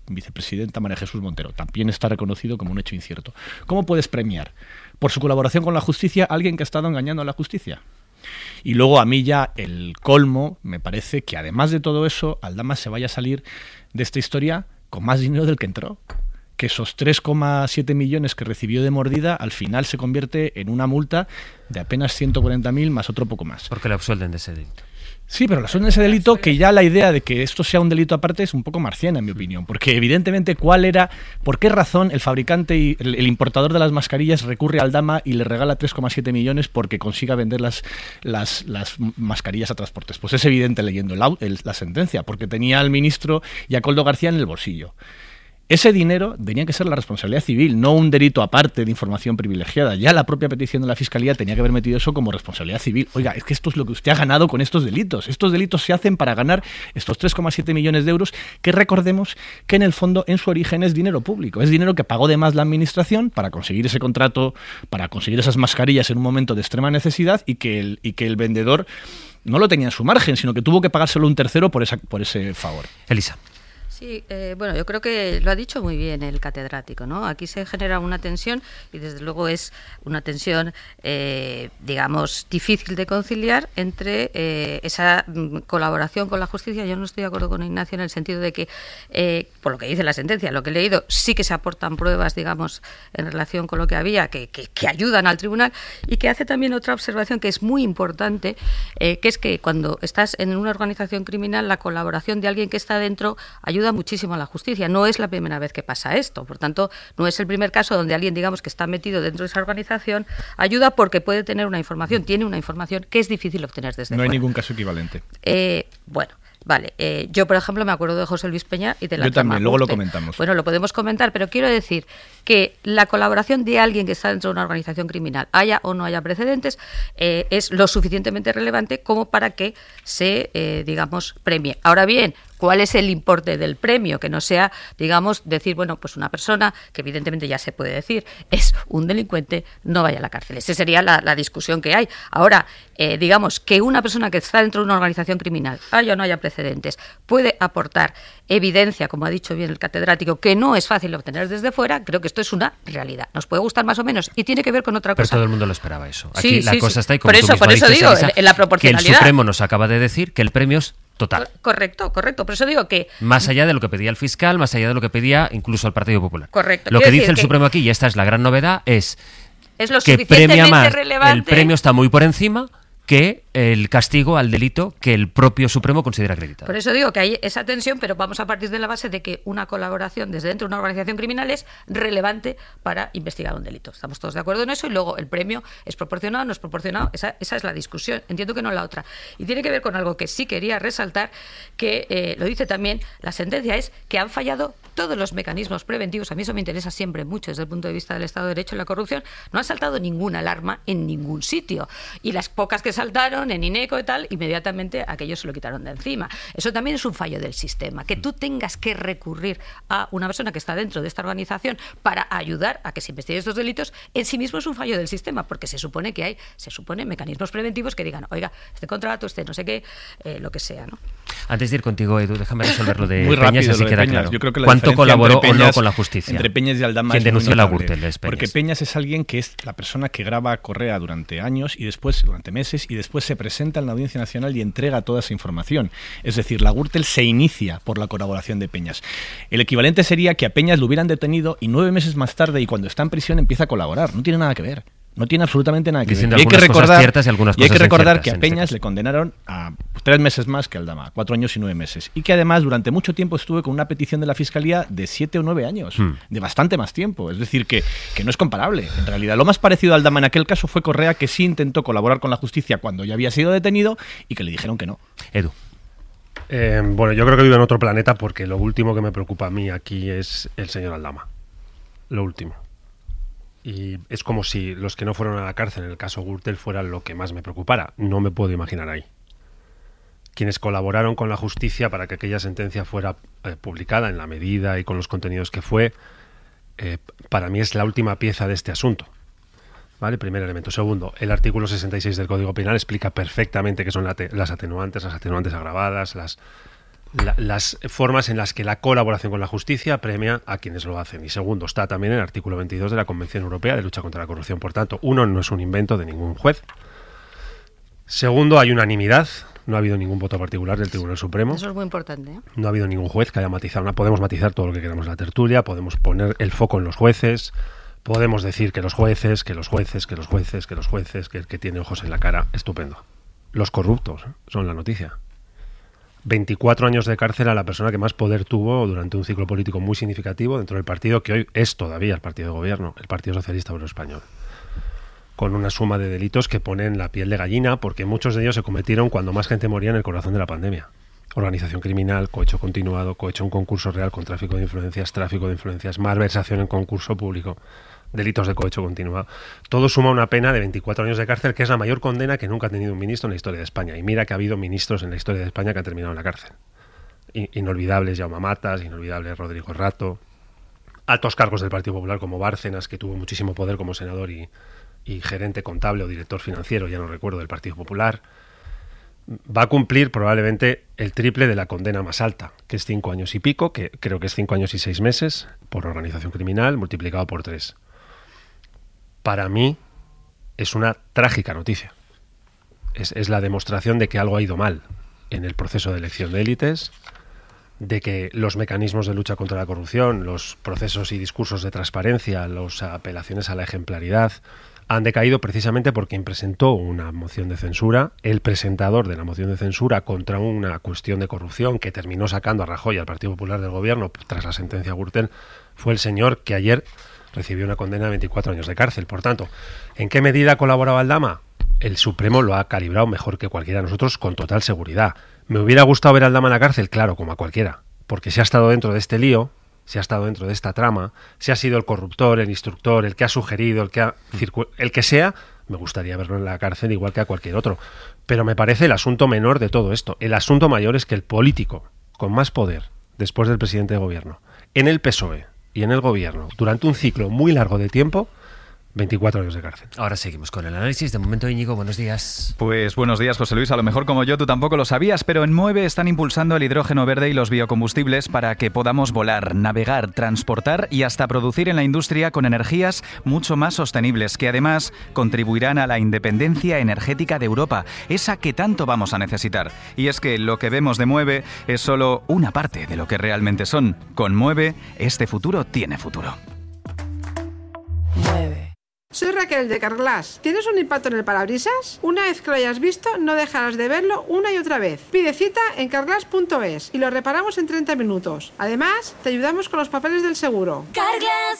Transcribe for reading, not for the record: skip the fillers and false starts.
vicepresidenta María Jesús Montero. También está reconocido como un hecho incierto. ¿Cómo puedes premiar por su colaboración con la justicia a alguien que ha estado engañando a la justicia? Y luego a mí ya el colmo me parece que además de todo eso, Aldama se vaya a salir de esta historia con más dinero del que entró. Que esos 3,7 millones que recibió de mordida al final se convierte en una multa de apenas 140.000 más otro poco más. Porque le absuelden de ese delito. Sí, pero la suelden de ese delito, que ya la idea de que esto sea un delito aparte es un poco marciana, en mi opinión. Porque evidentemente, ¿por qué razón el fabricante y el importador de las mascarillas recurre a Aldama y le regala 3,7 millones porque consiga vender las mascarillas a Transportes? Pues es evidente leyendo la sentencia, porque tenía al ministro y a Koldo García en el bolsillo. Ese dinero tenía que ser la responsabilidad civil, no un delito aparte de información privilegiada. Ya la propia petición de la Fiscalía tenía que haber metido eso como responsabilidad civil. Oiga, es que esto es lo que usted ha ganado con estos delitos. Estos delitos se hacen para ganar estos 3,7 millones de euros, que recordemos que en el fondo, en su origen, es dinero público. Es dinero que pagó de más la administración para conseguir ese contrato, para conseguir esas mascarillas en un momento de extrema necesidad y que el vendedor no lo tenía en su margen, sino que tuvo que pagárselo un tercero por ese favor. Elisa. Sí, bueno, yo creo que lo ha dicho muy bien el catedrático, ¿no? Aquí se genera una tensión y desde luego es una tensión, digamos, difícil de conciliar entre esa colaboración con la justicia. Yo no estoy de acuerdo con Ignacio en el sentido de que, por lo que dice la sentencia, lo que he leído, sí que se aportan pruebas, digamos, en relación con lo que había, que ayudan al tribunal, y que hace también otra observación que es muy importante, que es que cuando estás en una organización criminal, la colaboración de alguien que está dentro ayuda muchísimo a la justicia. No es la primera vez que pasa esto, por tanto, no es el primer caso donde alguien, digamos, que está metido dentro de esa organización, ayuda porque puede tener una información, tiene una información que es difícil obtener desde fuera. No hay ningún caso equivalente. Bueno, vale. Yo, por ejemplo, me acuerdo de José Luis Peña y de la Yo también, trama luego lo Gürtel. comentamos. Bueno, lo podemos comentar, pero quiero decir que la colaboración de alguien que está dentro de una organización criminal, haya o no haya precedentes, es lo suficientemente relevante como para que se, digamos, premie. Ahora bien, ¿cuál es el importe del premio? Que no sea, digamos, decir, bueno, pues una persona, que evidentemente ya se puede decir, es un delincuente, no vaya a la cárcel. Esa sería la discusión que hay. Ahora, digamos, que una persona que está dentro de una organización criminal, haya o no haya precedentes, puede aportar evidencia, como ha dicho bien el catedrático, que no es fácil obtener desde fuera. Creo que esto es una realidad. Nos puede gustar más o menos y tiene que ver con otra cosa. Pero todo el mundo lo esperaba eso. Aquí la cosa está, y como por eso digo, Elisa, en la proporcionalidad. Que el Supremo nos acaba de decir que el premio es total. Correcto. Por eso digo que... Más allá de lo que pedía el fiscal, más allá de lo que pedía incluso el Partido Popular. Correcto. Lo que dice el Supremo aquí, y esta es la gran novedad, es lo que premia más, el premio está muy por encima que el castigo al delito que el propio Supremo considera acreditado. Por eso digo que hay esa tensión, pero vamos a partir de la base de que una colaboración desde dentro de una organización criminal es relevante para investigar un delito. Estamos todos de acuerdo en eso, y luego el premio es proporcionado, no es proporcionado. Esa es la discusión. Entiendo que no la otra. Y tiene que ver con algo que sí quería resaltar, que lo dice también la sentencia, es que han fallado todos los mecanismos preventivos. A mí eso me interesa siempre mucho desde el punto de vista del Estado de Derecho y la corrupción. No ha saltado ninguna alarma en ningún sitio. Y las pocas que saltaron en INECO y tal, inmediatamente aquello se lo quitaron de encima. Eso también es un fallo del sistema. Que tú tengas que recurrir a una persona que está dentro de esta organización para ayudar a que se investiguen estos delitos, en sí mismo es un fallo del sistema, porque se supone que hay mecanismos preventivos que digan, oiga, este contrato, este no sé qué, lo que sea, ¿no? Antes de ir contigo, Edu, déjame resolver lo de Muy Peñas, rápido, así lo de queda Peñas. claro. Yo creo que la ¿Cuánto diferencia colaboró entre o no Peñas, con la justicia? Entre Peñas y Aldama ¿Quién es denunció muy la notable, Gürtel? Es Peñas. Porque Peñas es alguien que es la persona que graba a Correa durante años y después, durante meses, y después se presenta en la Audiencia Nacional y entrega toda esa información. Es decir, la Gürtel se inicia por la colaboración de Peñas. El equivalente sería que a Peñas lo hubieran detenido y 9 meses más tarde, y cuando está en prisión, empieza a colaborar. No tiene nada que ver. No tiene absolutamente nada que ver. Diciendo algunas cosas ciertas y algunas cosas hay que recordar que a inciertas, en Peñas este le condenaron a 3 meses más que a Aldama, 4 años y 9 meses. Y que además durante mucho tiempo estuve con una petición de la Fiscalía de 7 o 9 años, de bastante más tiempo. Es decir, que no es comparable. En realidad, lo más parecido a Aldama en aquel caso fue Correa, que sí intentó colaborar con la justicia cuando ya había sido detenido y que le dijeron que no. Edu. Bueno, yo creo que vivo en otro planeta, porque lo último que me preocupa a mí aquí es el señor Aldama. Lo último. Y es como si los que no fueron a la cárcel en el caso Gürtel fueran lo que más me preocupara. No me puedo imaginar ahí. Quienes colaboraron con la justicia para que aquella sentencia fuera publicada en la medida y con los contenidos que fue, para mí es la última pieza de este asunto. ¿Vale? Primer elemento. Segundo, el artículo 66 del Código Penal explica perfectamente qué son las atenuantes agravadas, las formas en las que la colaboración con la justicia premia a quienes lo hacen. Y segundo, está también en el artículo 22 de la Convención Europea de Lucha contra la Corrupción. Por tanto, uno, no es un invento de ningún juez. Segundo, hay unanimidad. No ha habido ningún voto particular del Tribunal Supremo. Eso es muy importante, ¿eh? No ha habido ningún juez que haya matizado. Podemos matizar todo lo que queramos en la tertulia, podemos poner el foco en los jueces, podemos decir que los jueces, que el que tiene ojos en la cara, estupendo. Los corruptos son la noticia. 24 años de cárcel a la persona que más poder tuvo durante un ciclo político muy significativo dentro del partido que hoy es todavía el partido de gobierno, el Partido Socialista Obrero Español. Con una suma de delitos que ponen la piel de gallina, porque muchos de ellos se cometieron cuando más gente moría en el corazón de la pandemia. Organización criminal, cohecho continuado, cohecho en concurso real con tráfico de influencias, malversación en concurso público, delitos de cohecho continuado. Todo suma una pena de 24 años de cárcel, que es la mayor condena que nunca ha tenido un ministro en la historia de España. Y mira que ha habido ministros en la historia de España que han terminado en la cárcel. Inolvidables Jaume Matas, inolvidables Rodrigo Rato, altos cargos del Partido Popular como Bárcenas, que tuvo muchísimo poder como senador y gerente contable o director financiero, ya no recuerdo, del Partido Popular. Va a cumplir probablemente el triple de la condena más alta, que es 5 años y pico, que creo que es 5 años y 6 meses por organización criminal, multiplicado por 3. Para mí es una trágica noticia. Es la demostración de que algo ha ido mal en el proceso de elección de élites, de que los mecanismos de lucha contra la corrupción, los procesos y discursos de transparencia, las apelaciones a la ejemplaridad, han decaído precisamente porque quien presentó una moción de censura, el presentador de la moción de censura contra una cuestión de corrupción que terminó sacando a Rajoy al Partido Popular del Gobierno tras la sentencia Gürtel, fue el señor que ayer recibió una condena de 24 años de cárcel. Por tanto, ¿en qué medida colaboraba Aldama? El Supremo lo ha calibrado mejor que cualquiera de nosotros con total seguridad. ¿Me hubiera gustado ver a Aldama en la cárcel? Claro, como a cualquiera. Porque si ha estado dentro de este lío, si ha estado dentro de esta trama, si ha sido el corruptor, el instructor, el que ha sugerido, el que sea, me gustaría verlo en la cárcel igual que a cualquier otro. Pero me parece el asunto menor de todo esto. El asunto mayor es que el político con más poder, después del presidente de gobierno, en el PSOE y en el gobierno, durante un ciclo muy largo de tiempo, 24 años de cárcel. Ahora seguimos con el análisis. De momento, Íñigo, buenos días. Pues buenos días, José Luis. A lo mejor como yo, tú tampoco lo sabías, pero en Mueve están impulsando el hidrógeno verde y los biocombustibles para que podamos volar, navegar, transportar y hasta producir en la industria con energías mucho más sostenibles, que además contribuirán a la independencia energética de Europa, esa que tanto vamos a necesitar. Y es que lo que vemos de Mueve es solo una parte de lo que realmente son. Con Mueve, este futuro tiene futuro. Mueve. Soy Raquel de Carglass. ¿Tienes un impacto en el parabrisas? Una vez que lo hayas visto, no dejarás de verlo una y otra vez. Pide cita en carglass.es y lo reparamos en 30 minutos. Además, te ayudamos con los papeles del seguro. Carglass